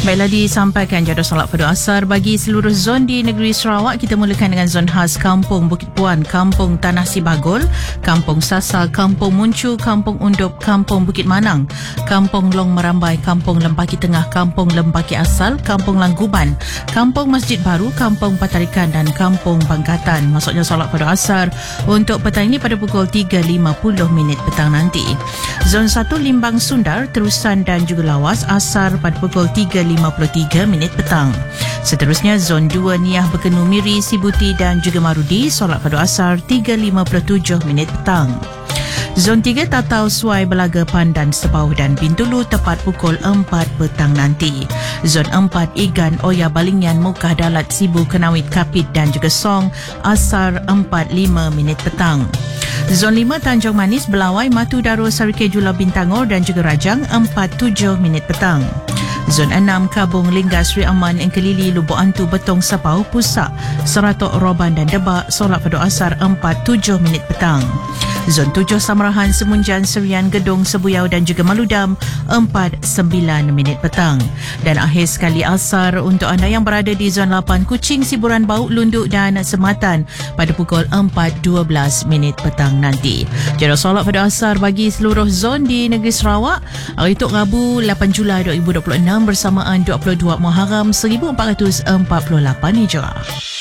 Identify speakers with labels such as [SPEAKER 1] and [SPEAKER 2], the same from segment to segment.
[SPEAKER 1] Baiklah, disampaikan jadual solat pada asar bagi seluruh zon di negeri Sarawak. Kita mulakan dengan zon khas Kampung Bukit Puan, Kampung Tanah Sibagul, Kampung Sasa, Kampung Muncu, Kampung Undup, Kampung Bukit Manang, Kampung Long Merambai, Kampung Lembaki Tengah, Kampung Lembaki Asal, Kampung Langguban, Kampung Masjid Baru, Kampung Patarikan dan Kampung Bangkatan. Masuknya solat pada asar untuk petang ini pada pukul 3.50 petang nanti. Zon 1 Limbang Sundar, Terusan dan juga Lawas, asar pada pukul 3.53 petang. Seterusnya zon 2 Niah Bekenu Miri, Sibuti dan juga Marudi, solat pada asar 3.57 petang. Zon 3 Tatau Suai Belaga Pandan Sepauh dan Bintulu, tepat pukul 4 petang nanti. Zon 4 Igan Oya Balingian Mukah Dalat Sibu Kenawit Kapit dan juga Song, asar 4.5 petang. Zon 5 Tanjung Manis Belawai Matu Daro Sarike Jula Bintangor dan juga Rajang, 4.7 petang. Zon 6 Kabung Linggas Sri Aman Engkelili Lubuk Antu Betong Sapau Pusak Seratok Roban dan Debak, solat pada asar 4.7 petang. Zon 7 Samarahan Semunjan Serian Gedung Sebuyau dan juga Maludam, 4.9 petang. Dan akhir sekali asar untuk anda yang berada di Zon 8 Kuching, Siburan Bau, Lunduk dan Sematan pada pukul 4.12 petang nanti. Jadual solat pada asar bagi seluruh zon di negeri Sarawak hari itu Rabu 8 Julai 2026 bersamaan 22 Muharram 1448 Hijrah.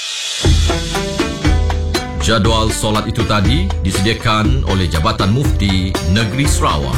[SPEAKER 2] Jadual solat itu tadi disediakan oleh Jabatan Mufti Negeri Sarawak.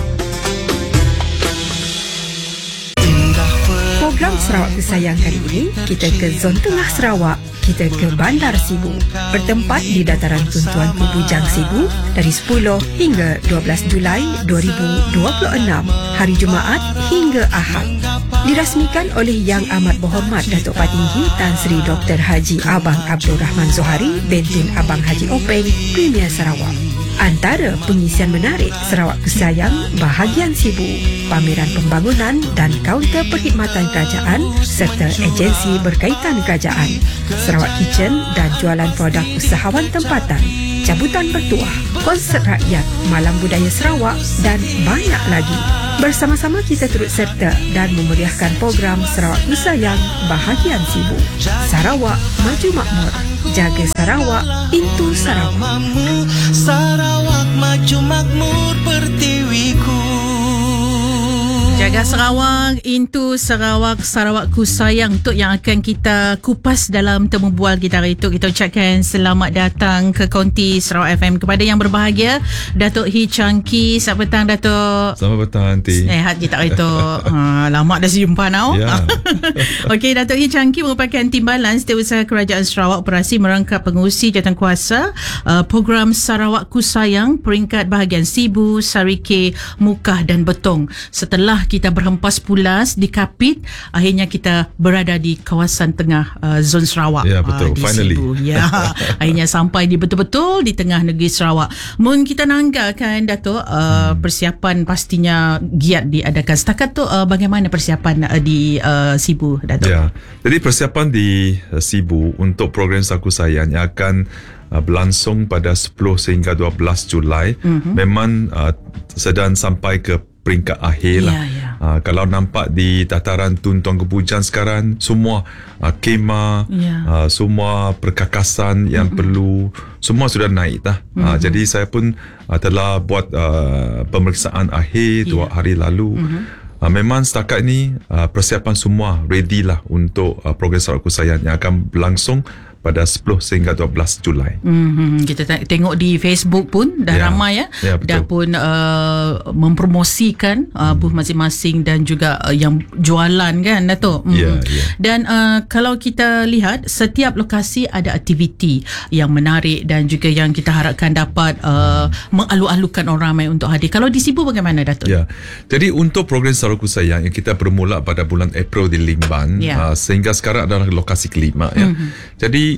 [SPEAKER 3] Program Sarawak Kesayang kali ini, kita ke Zon Tengah Sarawak. Kita ke Bandar Sibu, bertempat di dataran Tuntuan Ku Bujang Sibu dari 10 hingga 12 Julai 2026, hari Jumaat hingga Ahad. Dirasmikan oleh Yang Amat Berhormat Datuk Patinggi Tan Sri Dr. Haji Abang Abdul Rahman Zohari, Bentun Abang Haji Openg, Premier Sarawak. Antara pengisian menarik Sarawak Kesayang bahagian Sibu, pameran pembangunan dan kaunter perkhidmatan kerajaan serta agensi berkaitan kerajaan, Sarawak Kitchen dan jualan produk usahawan tempatan, cabutan bertuah, konsert rakyat, malam budaya Sarawak dan banyak lagi. Bersama-sama kita turut serta dan memeriahkan program Sarawak Kesayang bahagian Sibu. Sarawak Maju Makmur, jaga Sarawak, Intu Sarawak.
[SPEAKER 4] Sarawak Maju Makmur pertiwiku.
[SPEAKER 1] Jaga Sarawak, Intu Sarawak, Sarawakku Sayang, untuk yang akan kita kupas dalam temu bual kita hari itu. Kita ucapkan selamat datang ke Konti Sarawak FM kepada yang berbahagia Datuk Hee Chang Kee. Selamat petang Datuk.
[SPEAKER 5] Selamat petang Aunty.
[SPEAKER 1] Sehat je tak itu? Lama dah jumpa now.
[SPEAKER 5] Ya.
[SPEAKER 1] Okey, Datuk Hee Chang Kee merupakan Timbalan Setiausaha Kerajaan Sarawak operasi merangkap pengurusi jawatankuasa program Sarawakku Sayang peringkat bahagian Sibu, Sarike, Mukah dan Betong. Setelah kita berhempas pulas di Kapit, akhirnya kita berada di kawasan tengah zon Sarawak.
[SPEAKER 5] Ya, betul.
[SPEAKER 1] Di
[SPEAKER 5] Finally.
[SPEAKER 1] Sibu. Ya, akhirnya sampai di betul-betul di tengah negeri Sarawak. Mungkin kita nanggakan Datuk, persiapan pastinya giat diadakan. Setakat tu bagaimana persiapan di Sibu, Datuk?
[SPEAKER 5] Ya. Jadi persiapan di Sibu untuk program Sarawakku Sayang yang akan berlangsung pada 10 sehingga 12 Julai memang sedang sampai ke peringkat akhir lah. Kalau nampak di dataran Tuntuan Ku Bujang sekarang, semua kemah, semua perkakasan yang perlu, semua sudah naik dah. Jadi saya pun telah buat pemeriksaan akhir 2 hari lalu. Memang setakat ini persiapan semua ready lah untuk program Sarawakku Sayang yang akan berlangsung pada 10 sehingga 12 Julai.
[SPEAKER 1] Kita tengok di Facebook pun dah ramai dah pun mempromosikan booth masing-masing dan juga yang jualan kan Datuk. Dan kalau kita lihat setiap lokasi ada aktiviti yang menarik dan juga yang kita harapkan dapat mengalu-alukan orang ramai untuk hadir. Kalau di Sibu bagaimana Datuk?
[SPEAKER 5] Ya. Jadi untuk program Sarawakku Sayang yang kita bermula pada bulan April di Limban sehingga sekarang adalah lokasi kelima Jadi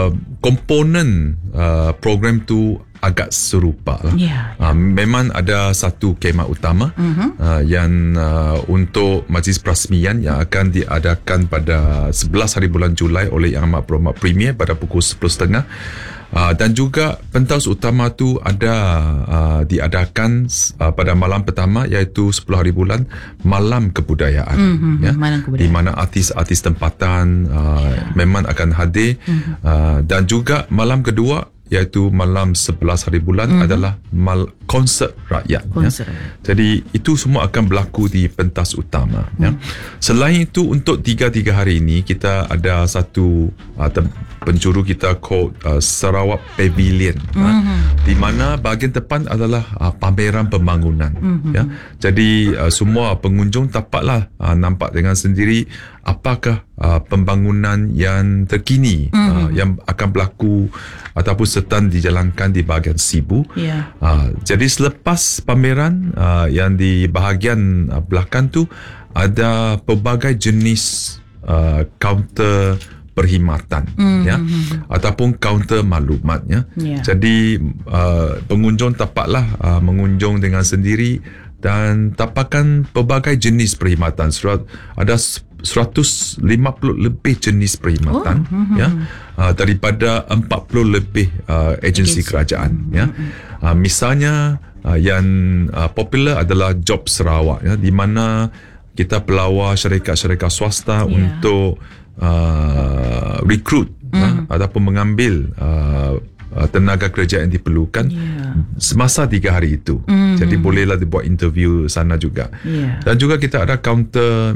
[SPEAKER 5] komponen program tu agak serupa lah. Memang ada satu kemah utama yang untuk majlis perasmian yang akan diadakan pada 11 hari bulan Julai oleh Yang Amat Berhormat Premier pada pukul 10.30. Dan juga pentas utama tu ada diadakan pada malam pertama, iaitu 10 hari bulan Malam Kebudayaan.
[SPEAKER 1] Malam Kebudayaan.
[SPEAKER 5] Di mana artis-artis tempatan memang akan hadir. Dan juga malam kedua, iaitu malam 11 hari bulan adalah konsert rakyat.
[SPEAKER 1] Konsert.
[SPEAKER 5] Jadi itu semua akan berlaku di pentas utama. Selain itu, untuk 3 hari ini kita ada satu penjuru kita called Sarawak Pavilion, di mana bahagian depan adalah pameran pembangunan. Jadi semua pengunjung dapatlah nampak dengan sendiri apakah pembangunan yang terkini yang akan berlaku ataupun sedang dijalankan di bahagian Sibu. Jadi selepas pameran yang di bahagian belakang tu ada pelbagai jenis kaunter perkhidmatan ataupun kaunter maklumat. Jadi pengunjung dapatlah mengunjung dengan sendiri dan dapatkan pelbagai jenis perkhidmatan. Ada 150 lebih jenis perkhidmatan daripada 40 lebih agensi kerajaan. Misalnya yang popular adalah Job Sarawak, di mana kita pelawar syarikat-syarikat swasta untuk rekrut ataupun mengambil tenaga kerja yang diperlukan semasa 3 hari itu. Jadi bolehlah dibuat interview sana juga. Dan juga kita ada kaunter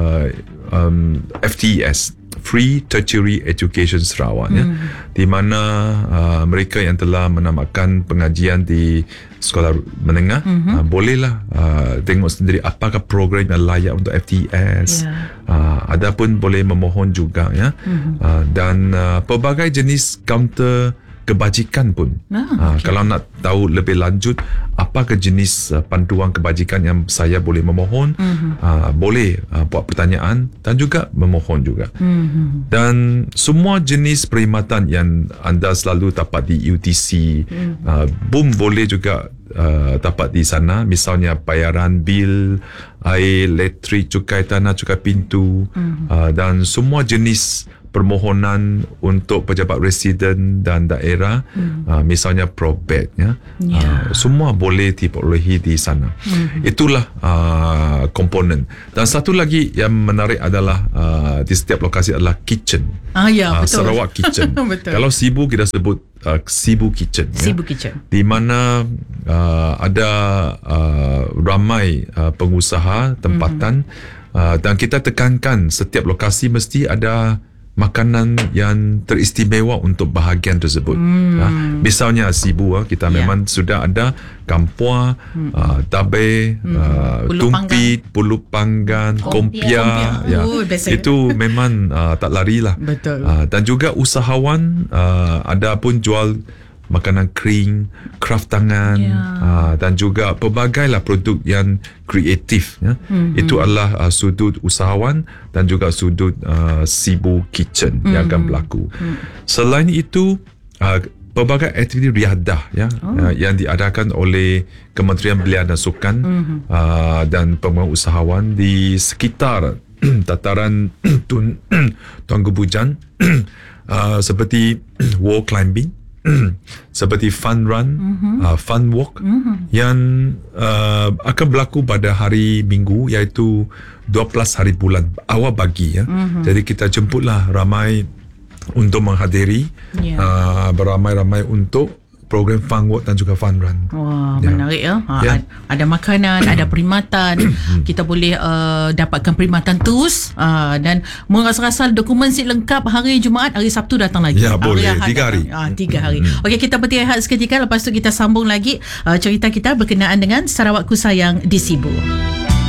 [SPEAKER 5] FTES, Free Tertiary Education Sarawak, di mana mereka yang telah menamatkan pengajian di sekolah menengah bolehlah tengok sendiri apakah program yang layak untuk FTES. Ada pun boleh memohon juga, dan pelbagai jenis kaunter kebajikan pun. Kalau nak tahu lebih lanjut apakah jenis panduan kebajikan yang saya boleh memohon, boleh buat pertanyaan dan juga memohon juga. Dan semua jenis perkhidmatan yang anda selalu dapat di UTC BUM boleh juga dapat di sana. Misalnya bayaran bil air, elektrik, cukai tanah, cukai pintu, dan semua jenis permohonan untuk pejabat residen dan daerah, misalnya probate, semua boleh diperolehi di sana. Itulah komponen. Dan satu lagi yang menarik adalah di setiap lokasi adalah kitchen.
[SPEAKER 1] Betul.
[SPEAKER 5] Sarawak Kitchen. Kalau Sibu kita sebut Sibu Kitchen.
[SPEAKER 1] Sibu Kitchen.
[SPEAKER 5] Di mana ada ramai pengusaha tempatan, dan kita tekankan setiap lokasi mesti ada makanan yang teristimewa untuk bahagian tersebut. Misalnya Sibu, kita memang sudah ada kampua, tabe, tumpit, pulut panggang, kompia. Itu memang tak larilah.
[SPEAKER 1] Betul.
[SPEAKER 5] Dan juga usahawan ada pun jual makanan kering, craft tangan, dan juga pelbagai lah produk yang kreatif. Itu adalah sudut usahawan dan juga sudut Sibu Kitchen yang akan berlaku. Selain itu, pelbagai aktiviti riadah yang diadakan oleh Kementerian Belia dan Sukan dan pembangunan usahawan di sekitar dataran Tuan Gebujan, seperti wall climbing, seperti fun run, fun walk, yang akan berlaku pada hari Minggu, iaitu 12 hari bulan awal pagi. Jadi kita jemputlah ramai untuk menghadiri, beramai-ramai untuk program fun walk dan juga fun run.
[SPEAKER 1] Wah, menarik ya. Ada makanan, ada perkhidmatan. Kita boleh dapatkan perkhidmatan terus, dan merasa-rasa dokumen si lengkap hari Jumaat, hari Sabtu datang lagi.
[SPEAKER 5] Ya, boleh. 3 hari.
[SPEAKER 1] 3 hari. Okey, kita berhenti seketika, lepas tu kita sambung lagi cerita kita berkenaan dengan Sarawakku Sayang di Sibu.